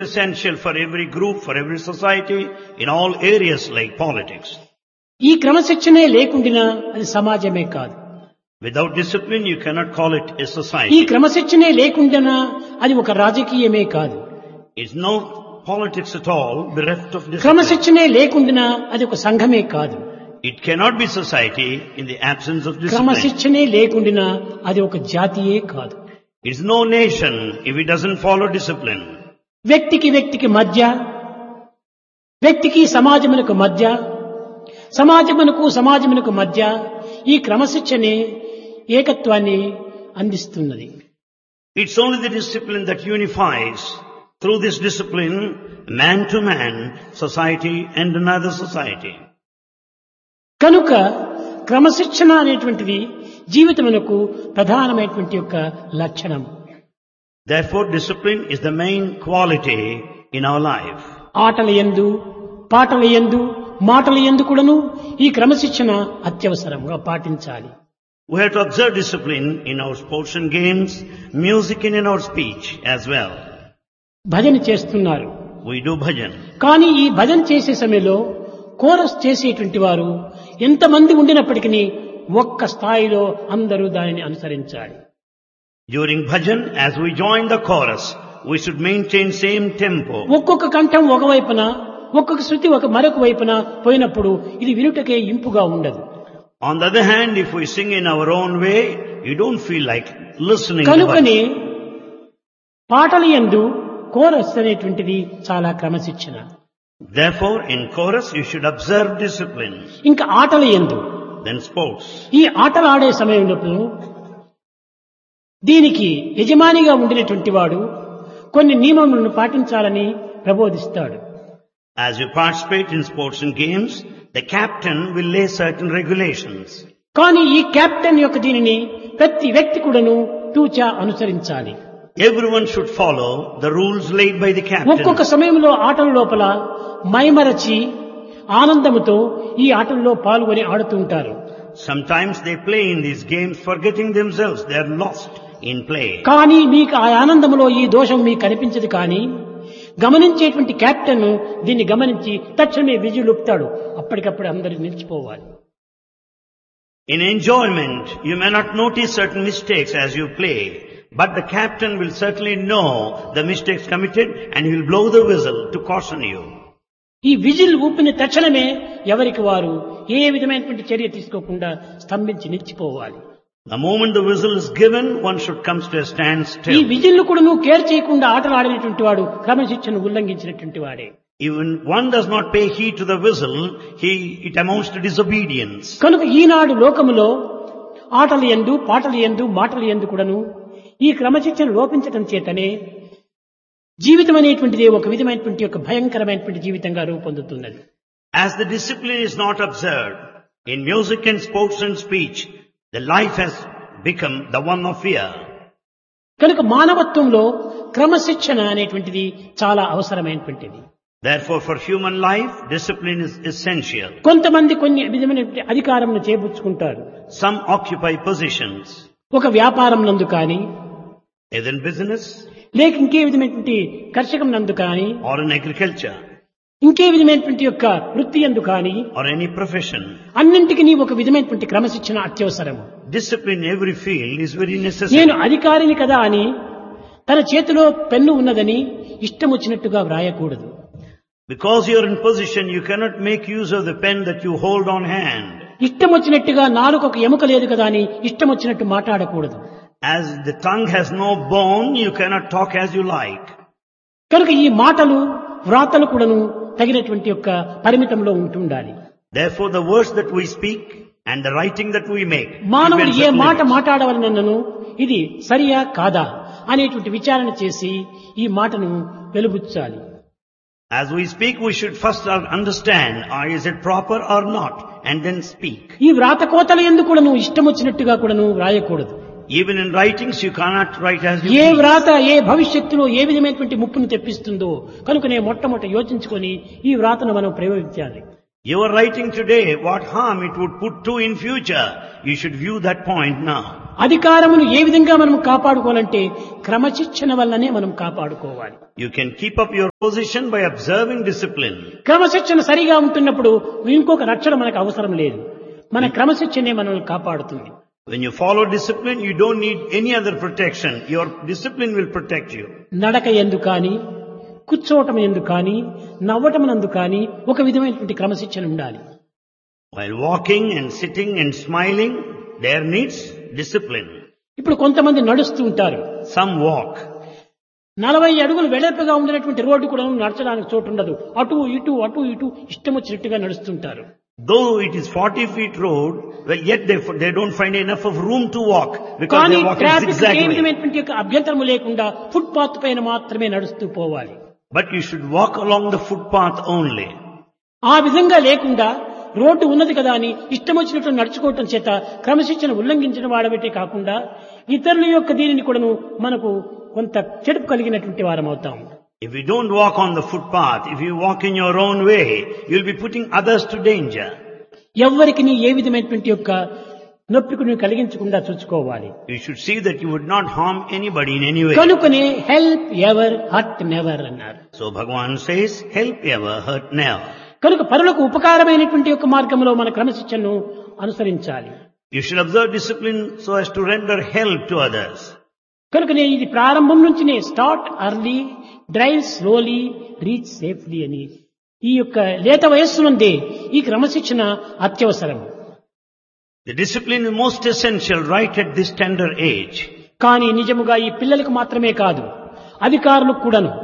essential for every group, for every society, in all areas like politics. ఈ క్రమశిక్షణే లేకుండినా అది సమాజమే కాదు. Without discipline, you cannot call it a ఈ society. క్రమశిక్షణే లేకుండినా అది ఒక రాజకీయమే కాదు. It's no politics at all, bereft of discipline. క్రమశిక్షణే లేకుండినా అది ఒక సంఘమే కాదు. It cannot be society in the absence of discipline. క్రమశిక్షణే లేకుండినా అది ఒక జాతియే కాదు. It's no nation if it doesn't follow discipline. వ్యక్తికి మధ్య, వ్యక్తికి సమాజమునకు మధ్య, సమాజమునకు మధ్య ఈ క్రమశిక్షణే ఏకత్వాన్ని అందిస్తున్నది. It's only the discipline that unifies. Through this discipline, man to man, society and another society. కనుక క్రమశిక్షణ అనేటువంటిది జీవితమునకు ప్రధానమైనటువంటి యొక్క లక్షణం. Therefore, discipline is the main quality in our life. ఆటల యందు, పాటల యందు, మాటల యందు కూడాను ఈ క్రమశిక్షణ అత్యవసరంగా పాటించాలి. We have to observe discipline in our sports and games, music and in our speech as well. భజన చేస్తున్నారు. We do bhajan. కానీ ఈ భజన చేసే సమయంలో కోరస్ చేసేటువంటి వారు ఎంతమంది ఉండినప్పటికీ ఒక్క స్థాయిలో అందరూ దానిని అనుసరించాలి. During bhajan, as we join the chorus, we should maintain same tempo. ఒక్కొక్క కంఠం ఒకవైపున, ఒక్కొక్క శృతి మరొక వైపున పోయినప్పుడు ఇది వినుటకే ఇంపుగా ఉండదు. On the other hand, if we sing in our own way, you don't feel like listening to కనుకనే bhajan. పాటల యందు కోరస్ అనేటువంటిది చాలా క్రమశిక్షణ. Therefore, in chorus, you should observe discipline. ఇంకా ఆటల యందు, Then sports. ఈ ఆటలు ఆడే సమయంలో దీనికి యజమానిగా ఉండినటువంటి వాడు కొన్ని నియమములను పాటించాలని ప్రబోధిస్తాడు. As you participate in sports and games, the captain will lay certain regulations. కానీ ఈ కెప్టెన్ యొక్క దీనిని ప్రతి వ్యక్తి కూడాను తూచా అనుసరించాలి. Everyone should follow the rules laid by the ఒక్కొక్క captain. సమయంలో ఆటల లోపల మైమరచి ఆనందముతో ఈ ఆటల్లో పాల్గొని ఆడుతూ ఉంటారు. Sometimes they play in these games forgetting themselves. They are lost in play. కానీ మీకు ఆ ఆనందములో ఈ దోషం మీకు కనిపించదు. కానీ గమనించేటువంటి కెప్టెన్ దీన్ని గమనించి తక్షణమే విజులుపుతాడు. అప్పటికప్పుడు అందరూ నిలిచిపోవాలి. In enjoyment, you may not notice certain mistakes as you play, but the captain will certainly know the mistakes committed and he will blow the whistle to caution you. ఈ విజిల్ ఊపిన తక్షణమే ఎవరికి వారు ఏ విధమైనటువంటి చర్య తీసుకోకుండా స్తంభించి నిలిచిపోవాలి. The moment the whistle is given, one should come to a ఈ standstill. Whistle కూడా నువ్వు కేర్ చేయకుండా ఆటలు ఆడినటువంటి వాడు క్రమశిక్షణ ఉల్లంఘించినటువంటి వాడే. Even one does not pay heed to the whistle, it amounts to disobedience. కనుక ఈనాడు లోకములో ఆటలు యందు, పాటలు యందు, మాటలు యందు కూడాను ఈ క్రమశిక్షణ లోపించటం చేతనే జీవితం అనేటువంటిది ఒక విధమైనటువంటి ఒక భయంకరమైనటువంటి జీవితంగా రూపొందుతున్నది. As the discipline is not observed in music and sports and speech, the life has become the one of fear. కనుక మానవత్వంలో క్రమశిక్షణ అనేటువంటిది చాలా అవసరమైనటువంటిది. Therefore, for human life, discipline is essential. కొంతమంది కొన్ని విధమైన అధికారం చేపుచ్చుకుంటారు. Some occupy positions, ఒక వ్యాపారం నందు కానీ, either in business లేక ఇంకే విధమైనటువంటి కర్షకం నందు కానీ, or in agriculture ఇంకే విధమైనటువంటి యొక్క వృత్తి యందు కానీ, or any profession. అన్నింటికి ఒక విధమైనటువంటి క్రమశిక్షణ అత్యవసరము. Discipline in every field is very necessary. నేను అధికారిని కదా అని తన చేతిలో పెన్ను ఉన్నదని ఇష్టం వచ్చినట్టుగా వ్రాయకూడదు. Because you are in position, you cannot make use of the pen that you hold on hand. ఇష్టం వచ్చినట్టుగా నాలుకకు ఎముక లేదు కదా అని ఇష్టం వచ్చినట్టు మాట్లాడకూడదు. As the tongue has no bone, you cannot talk as you like. కనుక ఈ మాటలు వ్రాతలు కూడాను తగినటువంటి యొక్క పరిమితంలో ఉంటుండాలి. Therefore, the words that we speak and the writing that we make. మానవుడు depends ఏ on మాట limits. మాట్లాడవలనను ఇది సరియా కాదా అనేటువంటి విచారణ చేసి ఈ మాటను వెలుబుచ్చాలి. As we speak, we should first understand, is it proper or not, and then speak. ఈ వ్రాత కోతల యందు కూడాను ఇష్టం వచ్చినట్టుగా కూడాను వ్రాయకూడదు. Even in writings, you cannot write as you A please. వ్రాత ఏ భవిష్యత్తులో ఏ విధమైనటువంటి ముప్పును తెప్పిస్తుందో కనుకనే మొట్టమొదట యోచించుకొని ఈ వ్రాతను మనం ప్రయోగించాలి. You are writing today, what harm it would put to in future. You should view that point now. అధికారమును ఏ విధంగా మనం కాపాడుకోవాలంటే క్రమశిక్షణ వల్లనే మనం కాపాడుకోవాలి. You can keep up your position by observing discipline. క్రమశిక్షణ సరిగా ఉంటున్నప్పుడు ఇంకొక రక్షణ మనకు అవసరం లేదు. మన క్రమశిక్షణే మనల్ని కాపాడుతుంది. When you follow discipline, you don't need any other protection. Your discipline will protect you. నడక యందు కానీ, కూర్చోవటం యందు కానీ, నవ్వటం నందు కానీ ఒక విధమైనటువంటి క్రమశిక్షణ ఉండాలి. While walking and sitting and smiling, there needs discipline. ఇప్పుడు కొంతమంది నడుస్తూ ఉంటారు. Some walk. 40 అడుగులు వెడల్పుగా ఉండినటువంటి రోడ్డు కూడా నడచడానికి చోటు ఉండదు. అటు ఇటు ఇష్టం వచ్చినట్టుగా నడుస్తుంటారు. Though it is 40 feet road, well, yet they don't find enough of room to walk because కానీ they walk in traffic zigzag A way. విధమైనటువంటి యొక్క అభ్యంతరము లేకుండా ఫుట్పాత్ పైన మాత్రమే నడుస్తూ పోవాలి. But you should walk along the footpath only. ఆ విధంగా లేకుండా రోడ్డు ఉన్నది కదా అని ఇష్టం వచ్చినట్టు నడుచుకోవటం చేత క్రమశిక్షణ ఉల్లంఘించిన వాడబట్టే కాకుండా ఇతరుల యొక్క దీనిని కూడాను మనకు కొంత చెడుపు కలిగినటువంటి వారం అవుతాం. If you don't walk on the footpath, if you walk in your own way, you'll be putting others to danger. ఎవ్వరికి ఏ విధమైనటువంటి యొక్క నొప్పిని కలిగించకుండా చూసుకోవాలి. You should see that you would not harm anybody in any way. కనుకనే help ever hurt never అన్నారు. So Bhagavan says, help ever, hurt never. కనుక పరులకు ఉపకారమైనటువంటి యొక్క మార్గంలో మన క్రమశిక్షణను అనుసరించాలి. You should observe discipline so as to render help to others. కనుకనే ఇది ప్రారంభం నుంచినే start early, drive slowly, reach safely అని ఈ యొక్క లేత వయస్సు నుండే ఈ క్రమశిక్షణ అత్యవసరం. The discipline is most essential right at this tender age. కానీ నిజముగా ఈ పిల్లలకు మాత్రమే కాదు, అధికారులకు కూడాను,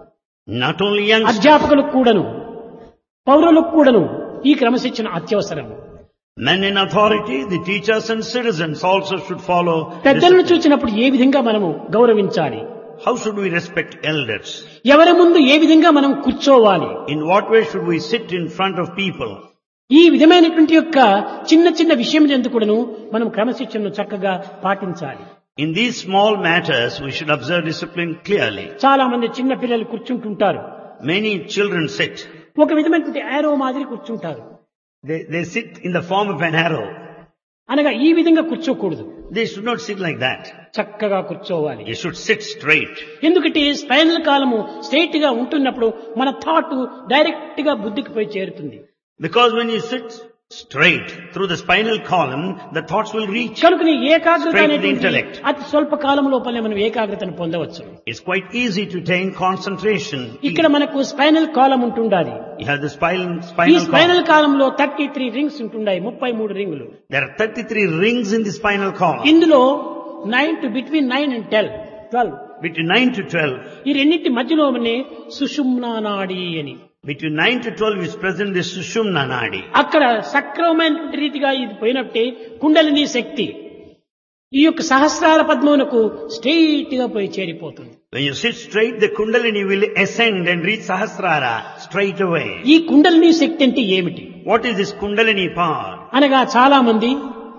Not only youngsters, అధ్యాపకులకు కూడాను, పౌరులకు కూడాను ఈ క్రమశిక్షణ అత్యవసరం. men in authority, the teachers and citizens also should follow పెద్దలను discipline. చూసినప్పుడు ఏ విధంగా మనము గౌరవించాలి, How should we respect elders? ఎవరి ముందు ఏ విధంగా మనం కూర్చోవాలి, In what way should we sit in front of people? ఈ విధమైనటువంటి యొక్క చిన్న చిన్న విషయం ఎందుకు కూడాను మనం క్రమశిక్షణను చక్కగా పాటించాలి. In these small matters, we should observe discipline clearly. చాలా మంది చిన్న పిల్లలు కూర్చుంటుంటారు. Many children sit. ఒక విధమైనటువంటి యారో మాదిరి కూర్చుంటారు. They sit in the form of an arrow. అనగా ఈ విధంగా కూర్చోకూడదు. They should not sit like that. చక్కగా కూర్చోవాలి. They should sit straight. ఎందుకంటే స్పైనల్ కాలము స్ట్రైట్ గా ఉంటున్నప్పుడు మన థాట్ డైరెక్ట్ గా బుద్ధికి పోయి చేరుతుంది. Because when you sit straight through the spinal column, the thoughts will reach కనుకని ఏకాగ్రత straight to the అనేది intellect. అతి స్వల్ప కాలం లోపలే మనం ఏకాగ్రతను పొందవచ్చు. It's quite easy to attain concentration. ఇక్కడ మనకు స్పైనల్ కాలం ఉంటుండాలి. You have the ఈ spinal స్పైనల్ column. కాలంలో 33 రింగ్స్ ఉంటుండాయి, 33 రింగులు. There are 33 rings in the spinal column. ఇందులో 9 బిట్వీన్ 9 and 12 Between 9 to 12. ఈ రెండింటి మధ్యలోనే సుషుమ్నా నాడి అని Between 9 to 12 is present the Sushumna Nadi. అక్కడ సక్రమమైన రీతిగా ఇది పోయినట్టే కుండలిని శక్తి ఈ యొక్క సహస్రార పద్మమునకు స్ట్రైట్ గా పోయి చేరిపోతుంది. When you sit straight, the Kundalini will ascend and reach Sahasrara straight away. ఈ కుండలిని శక్తి అంటే ఏమిటి What is this Kundalini power? అనగా చాలా మంది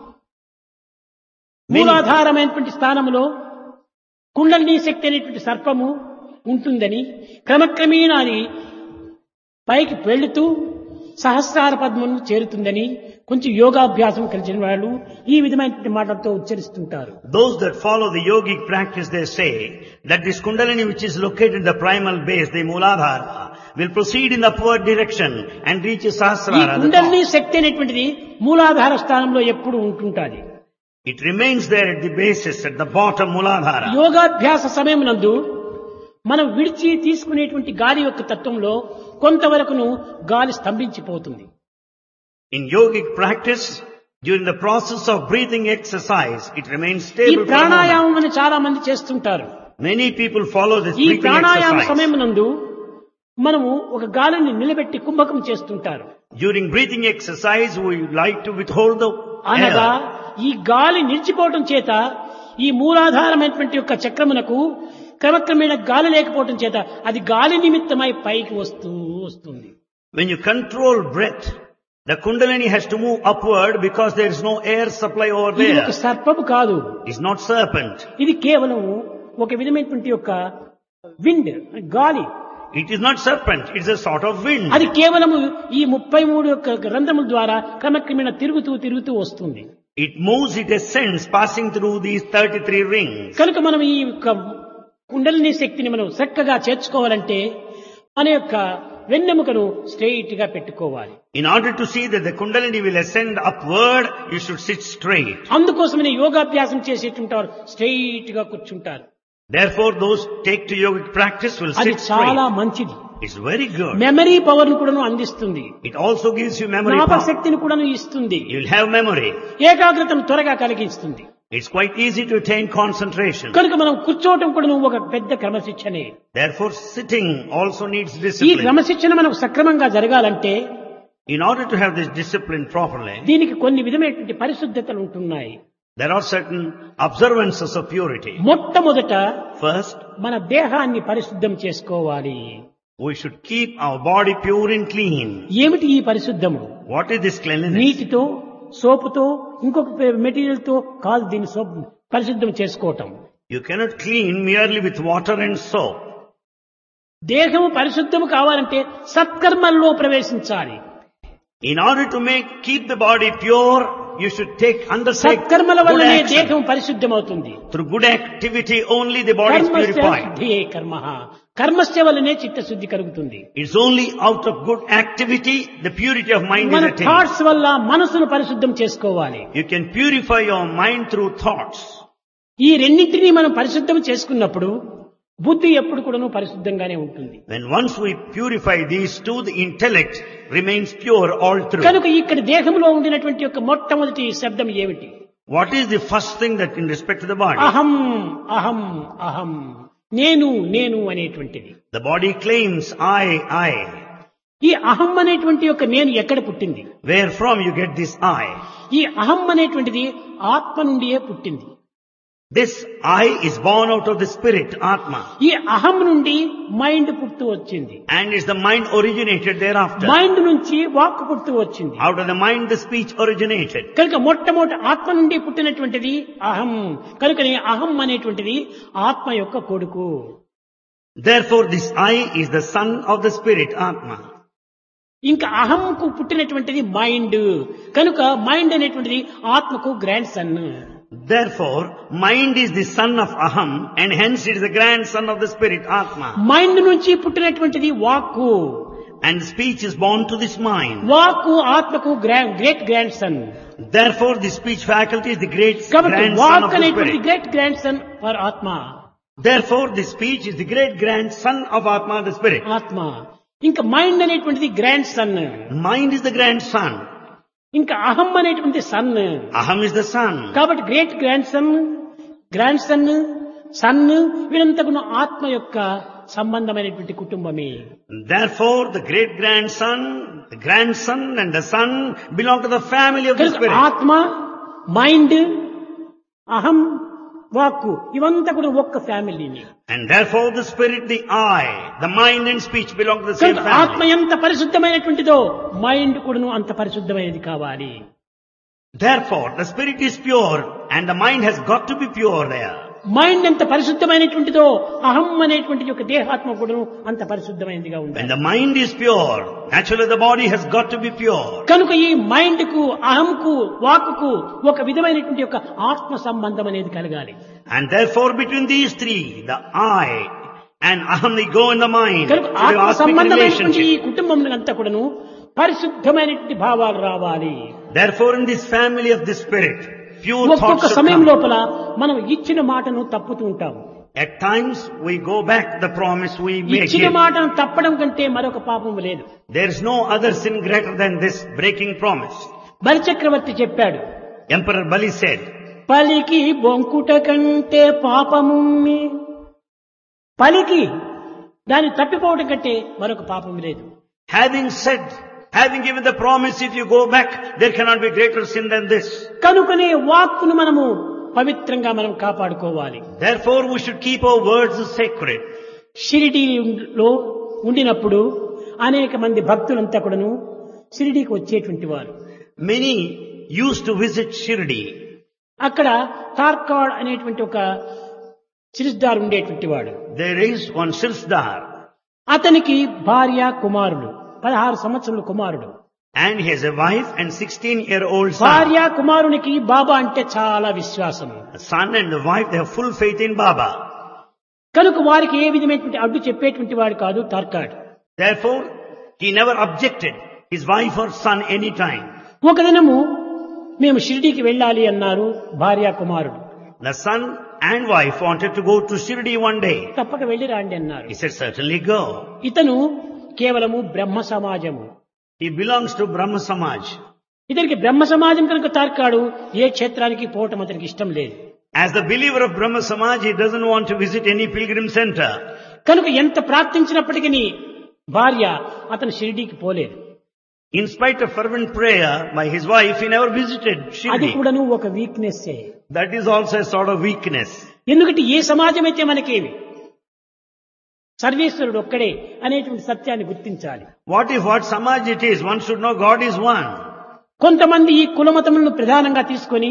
మూలాధారమైనటువంటి స్థానంలో కుండలిని శక్తి అనేటువంటి సర్పము ఉంటుందని క్రమక్రమేణా అది పైకి వెళుతూ సహస్రార పద్మను చేరుతుందని కొంచెం యోగాభ్యాసం కలిసిన వాళ్ళు ఈ విధమైనటువంటి మాటలతో ఉచ్చరిస్తుంటారు. Those that follow the yogic practice, they say that this Kundalini which is located in the primal base, the Mooladhara, will proceed in the upward direction and reach ఈ Sahasrara. the kundalini top. శక్తి అనేటువంటిది మూలాధార స్థానంలో ఎప్పుడు ఉంటుంటాది. It remains there at the basis, at the bottom Mooladhara. యోగాభ్యాస సమయం నందు మనం విడిచి తీసుకునేటువంటి గాలి యొక్క తత్వంలో కొంతవరకును గాలి స్తంభించిపోతుంది. In yogic practice, during the process of breathing exercise, it remains ఈ stable for a moment. ప్రాణాయామం అని చాలా మంది చేస్తుంటారు. Many people follow this ఈ breathing ప్రాణాయామ exercise. సమయం నందు మనము ఒక గాలిని నిలబెట్టి కుంభకం చేస్తుంటారు. During breathing exercise, we like to withhold the అనగా air. ఈ గాలి నిలిచిపోవటం చేత ఈ మూలాధారమైనటువంటి యొక్క చక్రమునకు క్రమక్రమేణ గాలి లేకపోవటం చేత అది గాలి నిమిత్తమై పైకి వస్తుంది. When you control breath, the Kundalini has to move upward because there is no air supply over ఇది there. ఒక సర్పము కాదు, It's not serpent. ఇది కేవలం ఒక విధమైనటువంటి యొక్క విండ్ గాలి. It is not serpent. It's a sort of wind. అది కేవలము ఈ 33 యొక్క రంధ్రముల ద్వారా క్రమక్రమేణ తిరుగుతూ వస్తుంది. It moves, it ascends, passing through these 33 rings. కనుక మనం ఈ యొక్క కుండలిని శక్తిని మనం చక్కగా చేర్చుకోవాలంటే మన యొక్క వెన్నెముకను స్ట్రెయిట్ గా పెట్టుకోవాలి. In order to see that the Kundalini will ascend upward, you should sit straight. అందుకోసమనే యోగాభ్యాసం చేసేటుంటారు, స్ట్రెయిట్ గా కూర్చుంటారు. Therefore, those take to yogic practice will అది sit చాలా straight. మంచిది. It's very good. Memory power ను కూడాను అందిస్తుంది, It also gives you memory జ్ఞాపక power. శక్తిని కూడాను ఇస్తుంది, You'll have memory. ఏకాగ్రతను త్వరగా కలిగిస్తుంది. It's quite easy to attain concentration. కనుక మనం కూర్చోవటం కూడాను ఒక పెద్ద క్రమశిక్షణే. Therefore, sitting also needs ఈ discipline. క్రమశిక్షణ మనకు సక్రమంగా జరగాలంటే In order to have this discipline properly, దీనికి కొన్ని విధమైనటువంటి పరిశుద్ధతలు ఉంటున్నాయి. there are certain observances of purity. మొట్టమొదట First, మన దేహాన్ని పరిశుద్ధం చేసుకోవాలి. we should keep our body pure and clean. ఏమిటి ఈ పరిశుద్ధము? What is this cleanliness? నీటితో, సోపుతో, ఇంకొక మెటీరియల్ తో కాదు దీన్ని సోపు పరిశుద్ధం చేసుకోవటం. You cannot clean merely with water and soap. దేహము పరిశుద్ధము కావాలంటే సత్కర్మల్లో ప్రవేశించాలి. In order to keep the body pure, you should undertake సత్కర్మల good వల్లనే action. దేహం పరిశుద్ధమవుతుంది. Through good activity only the body is కర్మస్య purified. శుద్ధియే కర్మః. కర్మస్య వల్లనే చిత్తశుద్ధి కలుగుతుంది. It's only out of good activity the purity of mind is మన attained. Thoughts వల్ల మనసును పరిశుద్ధం చేసుకోవాలి. You can purify your mind through thoughts. ఈ రెండింటినీ మనం పరిశుద్ధం చేసుకున్నప్పుడు బుద్ధి ఎప్పుడు కూడాను పరిశుద్ధంగానే ఉంటుంది. When once we purify these two, the intellect remains pure all through. కనుక ఇక్కడ దేహంలో ఉండినటువంటి యొక్క మొట్టమొదటి శబ్దం ఏమిటి? What is the first thing that in respect to the body? అహం అహం అహం, నేను నేను అనేటువంటిది. The body claims I. ఈ అహం అనేటువంటి యొక్క నేను ఎక్కడ పుట్టింది? Where from you get this I? ఈ అహం అనేటువంటిది ఆత్మ నుండియే పుట్టింది. This I is born out of the spirit, Atma. ఈ అహం నుండి మైండ్ పుట్టు వచ్చింది. And is the mind originated thereafter. Mind నుంచి వాక్ పుట్టు వచ్చింది. Out of the mind the speech originated. కనుక మొట్టమొదటి ఆత్మ నుండి పుట్టినటువంటిది అహం. కనుకనే అహం అనేటువంటిది ఆత్మ యొక్క కొడుకు. Therefore this I is the son of the spirit, Atma. ఇంకా అహంకు పుట్టినటువంటిది మైండ్. కనుక మైండ్ అనేటువంటిది ఆత్మకు grand son. Therefore, mind is the son of Aham and hence it is the grandson of the spirit, Atma. Mind నుంచి పుట్టినటువంటిది వాక్కు. And speech is born to this mind. వాక్కు ఆత్మకు great grand son. Therefore, the speech faculty is the great కాబట్టి grandson walk of the అనేటువంటి spirit. Great grand son for ఆత్మ. Therefore, the speech is the great grandson of Atma, the spirit. ఆత్మ. ఇంకా mind అనేటువంటిది grand son. Mind is the grandson. ఇంకా అహం అనేటువంటి sun. Aham is the son. కాబట్టి great grand son sun వీరంతకును ఆత్మ యొక్క సంబంధమైనటువంటి కుటుంబమే. Therefore, the great grandson, the grandson and the son belong to the family of the spirit. ఆత్మ, mind, అహం, వాక్కు ఇవంతా కూడా ఒక్క ఫ్యామిలీని. And therefore, the spirit, the I, the mind and speech belong to the same ఆత్మ family. ఎంత పరిశుద్ధమైనటువంటిదో mind కూడాను అంత పరిశుద్ధమైనది కావాలి. Therefore, the spirit is pure and the mind has got to be pure there. Mind ఎంత పరిశుద్ధమైనటువంటిదో అహం అనేటువంటి యొక్క దేహాత్మ కూడాను అంత పరిశుద్ధమైనదిగా When ఉండాలి. the mind is pure, naturally the body has got to be pure. కనుక ఈ మైండ్ కు, అహంకు, వాక్కు ఒక విధమైనటువంటి యొక్క ఆత్మ సంబంధం అనేది కలగాలి. And therefore, between these three, the I and Aham, they go in the mind. కనుక So they ఆత్మ ask me సంబంధమైనటువంటి ఈ relationship. కుటుంబం అంతా కూడాను పరిశుద్ధమైనటువంటి భావాలు రావాలి. Therefore, in this family of the spirit, pure ఒక్కొక్క thoughts should సమయం come. లోపల మనం ఇచ్చిన మాటను తప్పుతూ ఉంటాము. At times, we go back the promise we make. ఇచ్చిన మాటను తప్పడం కంటే మరొక పాపం లేదు. There is no other sin greater than this, breaking promise. బలిచక్రవర్తి చెప్పాడు, Emperor Bali said, పలికి బొంకుట కంటే పాపముమ్మి. పలికి దాన్ని తప్పిపోవడం కంటే మరొక పాపం లేదు. having given the promise, if you go back, there cannot be greater sin than this. కనుకనే వాక్కును మనము పవిత్రంగా మనం కాపాడుకోవాలి. Therefore, we should keep our words sacred. షిరిడీలో ఉండినప్పుడు అనేక మంది భక్తులంతా కూడాను షిరిడీకి వచ్చేటువంటి వారు. Many used to visit Shirdi. అక్కడ తార్కాడ్ అనేటువంటి ఒక సిరిస్దార్ ఉండేటువంటి వాడు. There is one Sirsdar. అతనికి భార్య, కుమారుడు, 16 సంవత్సరాల కుమారుడు. And he has a wife and 16-year-old son. భార్య కుమారునికి బాబా అంటే చాలా విశ్వాసం. The son and the wife, they have full faith in Baba. కనుక వారికి ఏ విధమైనటువంటి అడ్డు చెప్పేటువంటి వాడు కాదు Tarkhad. Therefore, he never objected his wife or son any time. ఒక దినము మేము షిరిడీకి వెళ్ళాలి అన్నారు భార్య కుమారుడు. The son and wife wanted to go to Shirdi one day. తప్పక వెళ్ళి రాండి అన్నారు. He said, certainly go. ఇతను కేవలము బ్రహ్మ సమాజము. He belongs to Brahma Samaj. ఇతనికి బ్రహ్మ సమాజం కనుక తార్కాడు ఏ క్షేత్రానికి పోవటం అతనికి ఇష్టం లేదు. As the believer of Brahma Samaj, he doesn't want to visit any pilgrim center. కనుక ఎంత ప్రార్థించినప్పటికీ భార్య అతను షిరిడీకి పోలేదు. In spite of fervent prayer by his wife, he never visited అది Shirdi. కూడాను ఒక weakness. That is also a sort of weakness. ఎందుకంటే ఏ సమాజం అయితే మనకేమి సర్వేశ్వరుడు ఒక్కడే అనేటువంటి సత్యాన్ని గుర్తించాలి. What Samaj it is? One should know God is one. కొంతమంది ఈ కులమతములను ప్రధానంగా తీసుకొని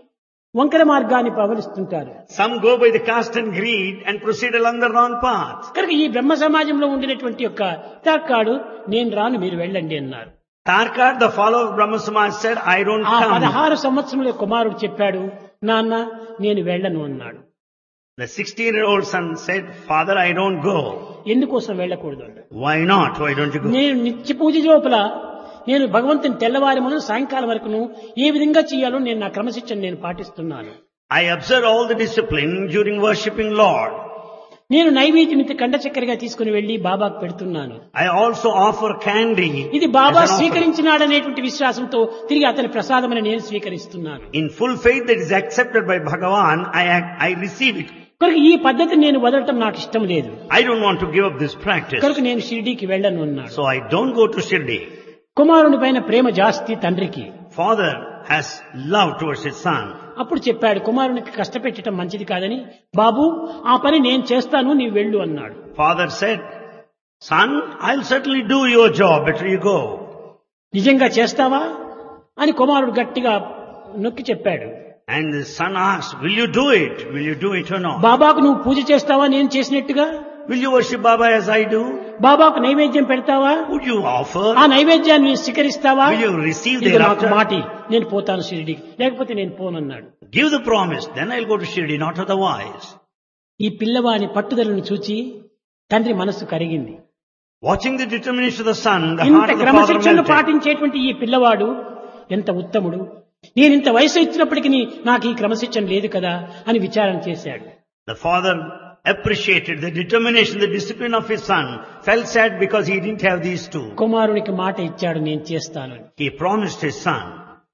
వంకర మార్గాన్ని పవలిస్తుంటారు. Some go by the caste and greed and proceed along the wrong path. కనుక ఈ బ్రహ్మ సమాజంలో ఉండినటువంటి యొక్క తార్కాడు నేను రాను మీరు వెళ్ళండి అన్నారు. Tarkad, the follower of Brahma Samaj, said, I don't ఆ come. 16 సంవత్సరంలో కుమారుడు చెప్పాడు, నాన్న నేను వెళ్ళను అన్నాడు. The 16-year-old son said, Father, I don't go. ఎందుకోసం వెళ్ళకూడదు అన్నాడు. Why not? Why don't you go? నేను నిత్య పూజ లోపల నేను భగవంతుని తెల్లవారి మొదలు సాయంకాలం వరకును ఏ విధంగా చేయాలో నేను నా క్రమశిక్షణ నేను పాటిస్తున్నాను. I observe all the discipline during worshipping Lord. నేను నైవేద్యం ఇంత కండ చక్కెరగా తీసుకుని వెళ్లి బాబాకు పెడుతున్నాను. I also offer candy. ఇది బాబా as an offering. స్వీకరించినాడనేటువంటి విశ్వాసంతో తిరిగి అతని ప్రసాదమని నేను స్వీకరిస్తున్నాను. In full faith that is accepted by Bhagavan, I receive it. కనుక ఈ పద్ధతిని నేను వదలటం నాకు ఇష్టం లేదు. I don't want to give up this practice. కనుక నేను షిరిడీకి వెళ్ళను అన్నాడు. So I don't go to Shirdi. కుమారుని పైన ప్రేమ జాస్తి తండ్రికి. Father has love towards his son. అప్పుడు చెప్పాడు కుమారునికి కష్టపెట్టడం మంచిది కాదని, బాబు ఆ పని నేను చేస్తాను నీవు వెళ్ళు అన్నాడు. Father said, son, I'll certainly do your job, better you go. నిజంగా చేస్తావా అని కుమారుడు గట్టిగా నొక్కి చెప్పాడు. And the son asked, will you do it? Will you do it or not? బాబాకు నువ్వు పూజ చేస్తావా నేను చేసినట్టుగా? Will you worship Baba as I do? బాబాకు నైవేద్యం పెడతావా? Would you offer? ఆ నైవేద్యాన్ని స్వీకరిస్తావా? Will you receive ఇది నాకు thereafter? మాటి, నేను పోతాను షిరిడీకి, లేకపోతే నేను పోనన్నాడు. Give the promise, then I'll go to Shirdi, not otherwise. ఈ పిల్లవాని పట్టుదలను చూచి తండ్రి మనస్సు కరిగింది. Watching the determination of the son, the ఇంత heart of the father క్రమశిక్షణను melted. పాటించేటువంటి ఈ పిల్లవాడు ఎంత ఉత్తముడు, నేను ఇంత వయసు ఇచ్చినప్పటికీ నాకు ఈ క్రమశిక్షణ లేదు కదా అని విచారణ చేశాడు. The father appreciated the determination, the discipline of his son, felt sad because he didn't have these two. కుమారునికి మాట ఇచ్చాడు నేను చేస్తాను. He promised his son.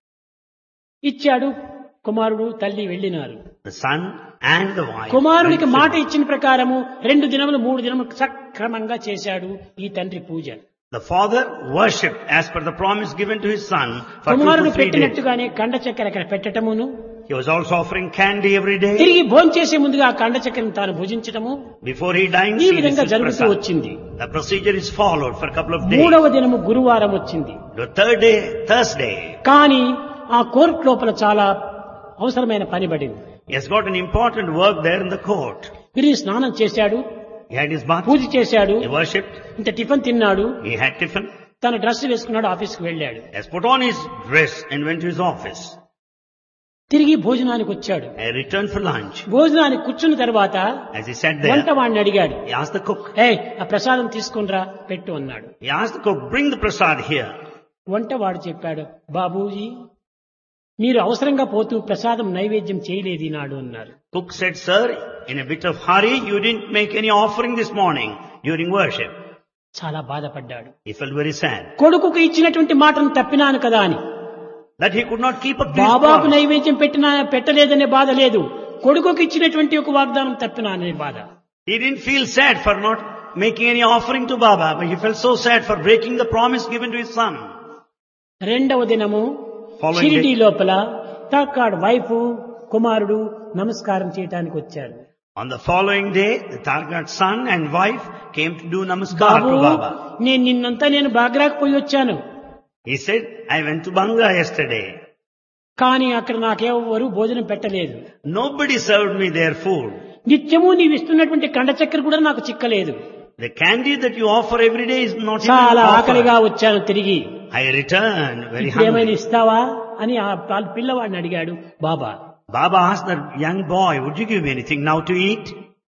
ఇచ్చాడు. కుమారుడు తల్లి వెళ్ళినారు. The son and the wife. కుమారునికి went to మాట Shirdi. ఇచ్చిన ప్రకారము 2 దినములు 3 దినములు సక్రమంగా చేశాడు ఈ తండ్రి పూజ. The father worshipped as per the promise given to his son for 2 కుమారుడు to 3 days. పెట్టినట్టుగానే కండ చక్కెర అక్కడ పెట్టటమును, He was also offering candy every day. తిరిగి భోంచేసే ముందుగా ఆ కండ చక్కెరను తాను భుజించటము Before he dines, ఈ he విధంగా receives జరుగుతూ prasad. వచ్చింది. The procedure is followed for a couple of days. 3వ దినము గురువారం వచ్చింది. The 3rd day, Thursday, కానీ ఆ కోర్టు లోపల చాలా అవసరమైన పని పడింది. he has got an important work there in the court. తిరిగి స్నానం చేశాడు, He had his bath, పూజ చేశాడు, he worshipped, ఇంత టిఫిన్ తిన్నాడు, he had tiffin, తన డ్రెస్ వేసుకున్నాడు, ఆఫీస్కి వెళ్ళాడు. he has put on his dress and went to his office. తిరిగి భోజనానికి వచ్చాడు. He returned for lunch. భోజనానికి కూర్చున్న తర్వాత As he sat వంట there, వాడిని అడిగాడు, he asked the cook. ఆ ప్రసాదం తీసుకునిరా పెట్టు అన్నాడు. He asked the cook, bring the prasad here. వంట వాడు చెప్పాడు, బాబూజీ మీరు అవసరంగా పోతూ ప్రసాదం నైవేద్యం చేయలేదు ఈనాడు అన్నారు. Cook said, sir, in a bit of hurry, you didn't make any offering this morning during worship. చాలా బాధపడ్డాడు. He felt very sad కొడుకుకు ఇచ్చినటువంటి మాటను తప్పినాను కదా అని. that he could not keep up to his బాబాకు promise. నైవేద్యం పెట్టలేదనే బాధ లేదు, కొడుకుకి ఇచ్చినటువంటి ఒక వాగ్దానం తప్పినాననే బాధ. He didn't feel sad for not making any offering to Baba, but he felt so sad for breaking the promise given to his son. 2వ దినము Following షిరిడీ day, లోపల తార్కాడ్ వైఫ్ కుమారుడు నమస్కారం చేయడానికి వచ్చారు. on the following day, the Targat son and wife came to do namaskar Babu to Baba. నేను బాగ్రాకు పోయి వచ్చాను, He said, I went to Banga yesterday. కానీ అక్కడ నాకెవరు భోజనం పెట్టలేదు. Nobody served me their food. నిత్యము నీవు ఇస్తున్నటువంటి కండ చక్కెర కూడా నాకు చిక్కలేదు. The candy that you offer every day is not even చాలా ఆకలిగా offered. వచ్చాను తిరిగి, I return very ఇప్పుడు ఏమైనా hungry. ఇస్తావా అని ఆ పిల్లవాడిని అడిగాడు బాబా. Baba asked the young boy, would you give me anything now to eat?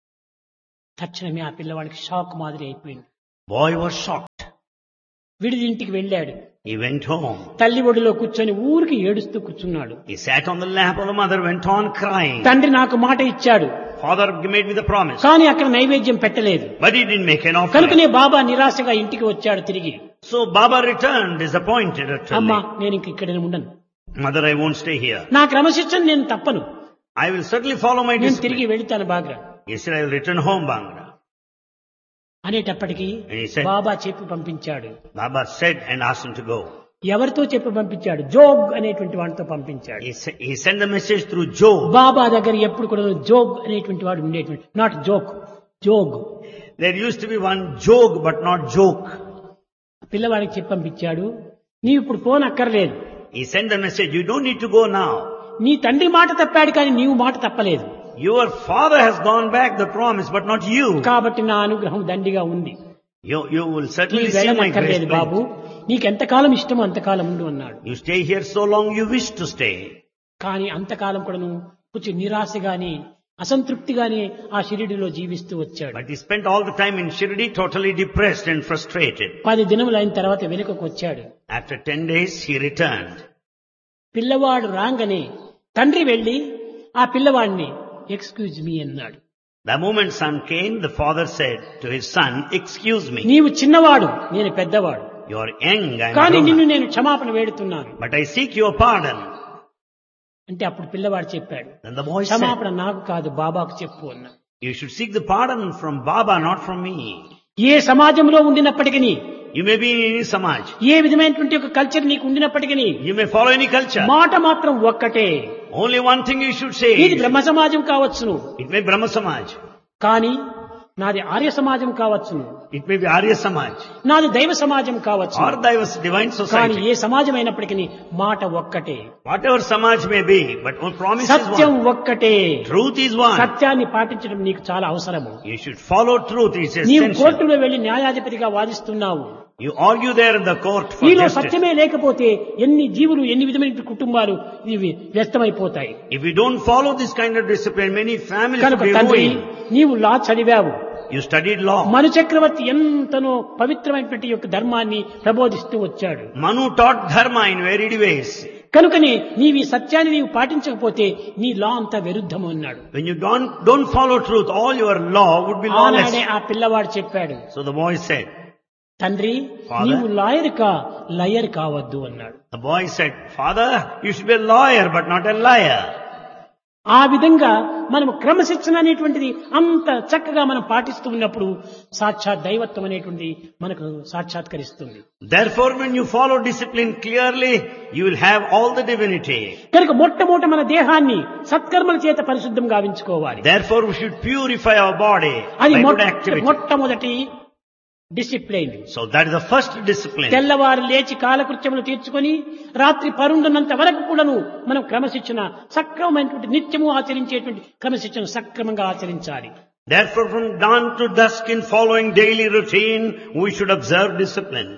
తక్షణమే ఆ పిల్లవాడికి షాక్ మాదిరి అయిపోయింది. Boy was shocked. విడిది ఇంటికి వెళ్ళాడు. He went home. తల్లి ఒడిలో కూర్చొని ఊరికి ఏడుస్తూ కూర్చున్నాడు. He sat on the lap of the mother, went on crying. తండ్రి నాకు మాట ఇచ్చాడు, Father made me the promise, కానీ అక్కడ నైవేద్యం పెట్టలేదు. but he didn't make an offering. కనుకనే బాబా నిరాశగా ఇంటికి వచ్చాడు తిరిగి. So Baba returned disappointed అమ్మా utterly. నేను ఇంక ఇక్కడ ఉండను, Mother, I won't stay here. నా క్రమశిక్షణ నేను తప్పను, I will certainly follow my నేను తిరిగి discipline. వెళుతాను Bhakra He said, I will return home, Bangra. అనేటప్పటికీ And he said, బాబా చెప్పి పంపించాడు. Baba said and asked him to go. ఎవరితో చెప్పి పంపించాడు? జోగ్ అనేటువంటి వాడితో పంపించాడు. He sent the message through Job. బాబా దగ్గర ఎప్పుడు కూడా జోగ్ అనేటువంటి వాడు ఉండేటువంటి, not joke, Jog. There used to be one joke, but not joke. పిల్లవాడికి చెప్పి పంపించాడు, నీవు ఇప్పుడు పోనక్కర్లేదు, He sent the message, you don't need to go now. నీ తండ్రి మాట తప్పాడు కానీ నీవు మాట తప్పలేదు, Your father has gone back the promise, but not you. కాబట్టి నా అనుగ్రహం దండిగా ఉంది, You will certainly నీవు see my grace. వెళ్ళనక్కర్లేదు బాబు, నీకెంతకాలం ఇష్టమో అంతకాలం ఉండు అన్నాడు. You stay here so long you wish to stay. కానీ అంతకాలం కూడా నువ్వు కొంచెం నిరాశగాని అసంతృప్తిగానే ఆ షిరిడిలో జీవిస్తూ వచ్చాడు. But he spent all the time in Shirdi totally depressed and frustrated. 10 దినములు అయిన తర్వాత వెనుకకు వచ్చాడు. After 10 days he returned. పిల్లవాడు రాగానే తండ్రి వెళ్లి ఆ పిల్లవాడిని ఎక్స్క్యూజ్ మీ అన్నాడు. The moment son came, the father said to his son, excuse me, నీవు చిన్నవాడు, నేను పెద్దవాడు, you are young, I కానీ am నిన్ను grown up, నేను క్షమాపణ వేడుతున్నాను but I seek your pardon. అంటే అప్పుడు పిల్లవాడు చెప్పాడు, Then the boy said, క్షమాపణ నాకు కాదు బాబాకు చెప్పు అన్నా. you should seek the pardon from Baba, not from me. ఏ సమాజంలో ఉండినప్పటికీ, You may be in any samaj. ఏ విధమైనటువంటి ఒక కల్చర్ నీకు ఉండినప్పటికీ You may follow any culture. మాట మాత్రం ఒక్కటే. Only one thing you should say. ఇది బ్రహ్మ సమాజం కావచ్చును, It may be Brahma Samaj. కానీ నాది ఆర్య సమాజం కావచ్చును, It may be Arya Samaj. నాది దైవ సమాజం కావచ్చు, Or diverse divine కానీ society. ఏ సమాజం అయినప్పటికీ మాట ఒక్కటే, Whatever Samaj may be, but one promise is Satyam one. ఒక్కటే. Truth is one. సత్యాన్ని పాటించడం నీకు చాలా అవసరము. You should follow truth. It's నీవు essential. కోర్టులో వెళ్లి న్యాయాధిపతిగా వాదిస్తున్నావు, You argue there in the court for నీలో justice. సత్యమే లేకపోతే ఎన్ని జీవులు ఎన్ని విధమైన కుటుంబాలు ఇవి వ్యస్తమైపోతాయి. If you don't follow this kind of discipline, many families will కనుక be తండ్రి ruined. నీవు లా చదివావు, You studied law. మను చక్రవర్తి ఎంతనో పవిత్రమైనటువంటి యొక్క ధర్మాన్ని ప్రబోధిస్తూ వచ్చాడు. Manu taught dharma in varied ways. కనుకనే నీవి సత్యాన్ని నీవు పాటించకపోతే నీ లా అంతా విరుద్ధము అన్నాడు. When you don't follow truth, all your law would be lawless. ఆనాడే ఆ పిల్లవాడు చెప్పాడు, So the boy said, తండ్రి Father? నీవు లాయర్ లయర్ కావద్దు అన్నాడు. the boy said, Father, you should be a lawyer but not a liar. ఆ విధంగా మనము క్రమశిక్షణ అనేటువంటిది అంత చక్కగా మనం పాటిస్తూ ఉన్నప్పుడు సాక్షాత్ దైవత్వం అనేటువంటిది మనకు సాక్షాత్కరిస్తుంది. Therefore, when you follow discipline clearly, you will have all the divinity. కనుక మొట్టమొదట మన దేహాన్ని సత్కర్మల చేత పరిశుద్ధం గావించుకోవాలి. Therefore, we should purify our body అది by good activity. మొట్టమొదటి discipline. So that is the first discipline. తెల్లవారు లేచి కాలకృత్యములు తీర్చుకొని రాత్రి పరుండున్నంత వరకు కూడాను మనం క్రమశిక్షణ సక్రమమైనటువంటి నిత్యము ఆచరించేటువంటి క్రమశిక్షణ సక్రమంగా ఆచరించాలి. Therefore, from dawn to dusk in following daily routine, we should observe discipline.